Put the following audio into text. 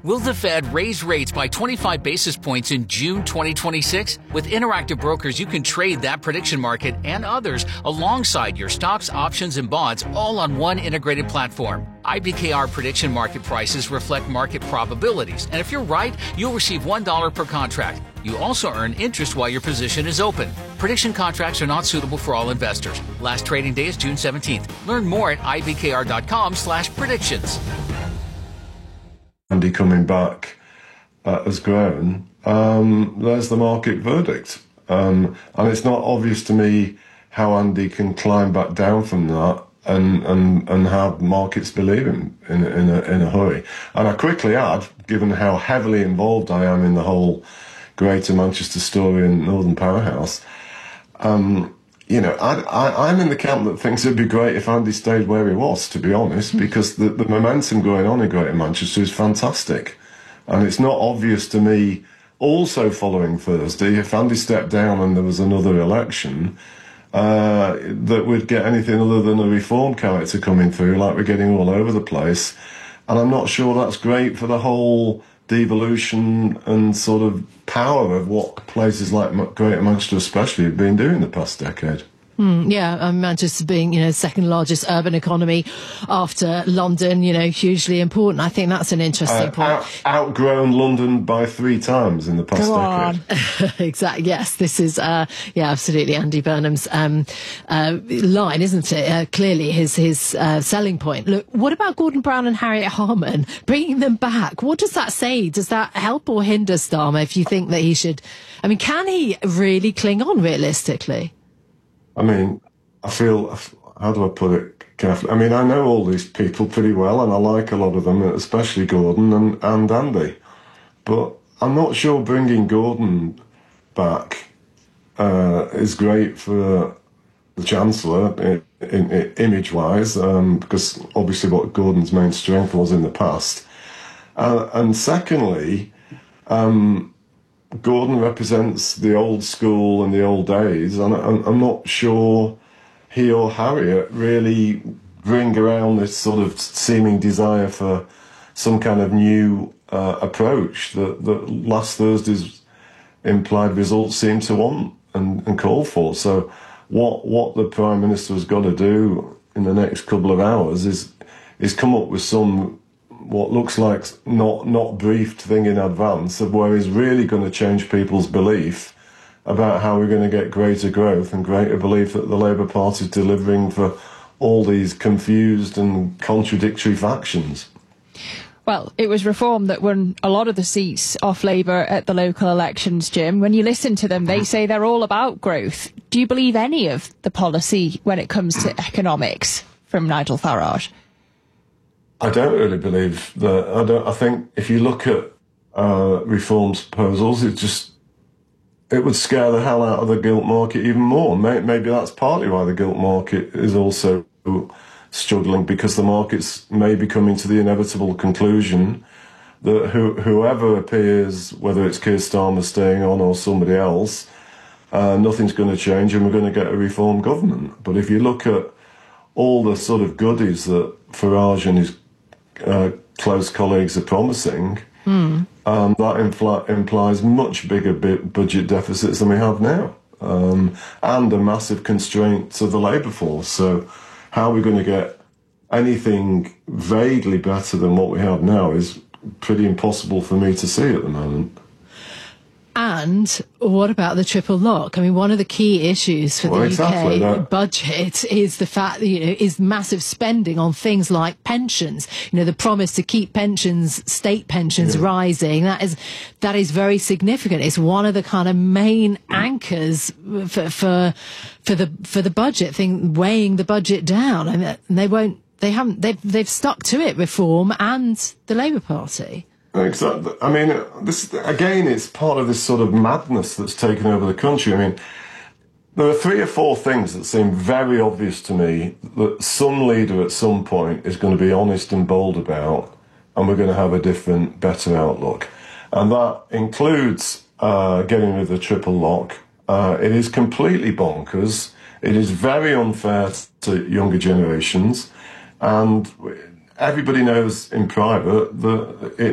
Will the Fed raise rates by 25 basis points in June 2026? With Interactive Brokers, you can trade that prediction market and others alongside your stocks, options, and bonds all on one integrated platform. IBKR prediction market prices reflect market probabilities, and if you're right, you'll receive $1 per contract. You also earn interest while your position is open. Prediction contracts are not suitable for all investors. Last trading day is June 17th. Learn more at ibkr.com/predictions. Andy coming back has grown, there's the market verdict. And it's not obvious to me how Andy can climb back down from that and have markets believe him in a hurry. And I quickly add, given how heavily involved I am in the whole Greater Manchester story and Northern Powerhouse, you know, I'm in the camp that thinks it'd be great if Andy stayed where he was, to be honest, because the momentum going on in Greater Manchester is fantastic. And it's not obvious to me, also following Thursday, if Andy stepped down and there was another election, that we'd get anything other than a reform character coming through, like we're getting all over the place. And I'm not sure that's great for the whole devolution and sort of power of what places like Greater Manchester especially have been doing the past decade. Yeah, Manchester being, you know, second largest urban economy after London, you know, hugely important. I think that's an interesting point. Outgrown London by 3 times in the past decade. Exactly. Yes, this is, yeah, absolutely Andy Burnham's line, isn't it? Clearly his selling point. Look, what about Gordon Brown and Harriet Harman? Bringing them back. What does that say? Does that help or hinder Starmer if you think that he should? I mean, can he really cling on realistically? I mean, I feel, how do I put it carefully? I mean, I know all these people pretty well, and I like a lot of them, especially Gordon and Andy. But I'm not sure bringing Gordon back is great for the Chancellor, image-wise, because obviously what Gordon's main strength was in the past. And secondly, Gordon represents the old school and the old days, and I'm not sure he or Harriet really bring around this sort of seeming desire for some kind of new approach that last Thursday's implied results seem to want and call for. So what the Prime Minister has got to do in the next couple of hours is come up with some what looks like not briefed thing in advance of where he's really going to change people's belief about how we're going to get greater growth and greater belief that the Labour Party is delivering for all these confused and contradictory factions. Well, it was Reform that won a lot of the seats off Labour at the local elections, Jim. When you listen to them, they say they're all about growth. Do you believe any of the policy when it comes to economics from Nigel Farage? I don't really believe that. I think if you look at Reform's proposals, it would scare the hell out of the gilt market even more. Maybe that's partly why the gilt market is also struggling, because the markets may be coming to the inevitable conclusion that whoever appears, whether it's Keir Starmer staying on or somebody else, nothing's going to change and we're going to get a Reform government. But if you look at all the sort of goodies that Farage and his close colleagues are promising, that implies much bigger budget deficits than we have now, and a massive constraint to the labour force. So how are we going to get anything vaguely better than what we have now is pretty impossible for me to see at the moment. And what about the triple lock? I mean, one of the key issues for the UK budget is the fact that, is massive spending on things like pensions. The promise to keep pensions, state pensions rising. That is very significant. It's one of the kind of main anchors for the budget thing, weighing the budget down. And they've stuck to it, Reform and the Labour Party. Exactly. I mean, this again, it's part of this sort of madness that's taken over the country. I mean, there are 3 or 4 things that seem very obvious to me that some leader at some point is going to be honest and bold about, and we're going to have a different, better outlook. And that includes getting rid of the triple lock. It is completely bonkers. It is very unfair to younger generations. And everybody knows in private that it